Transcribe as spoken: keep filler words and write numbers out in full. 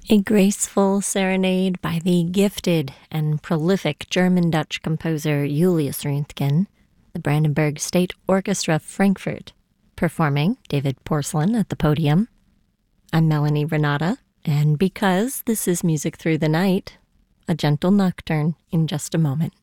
A graceful serenade by the gifted and prolific German-Dutch composer Julius Röntgen, the Brandenburg State Orchestra Frankfurt, performing David Porcelain at the podium. I'm Melanie Renata, and because this is Music Through the Night, a gentle nocturne in just a moment.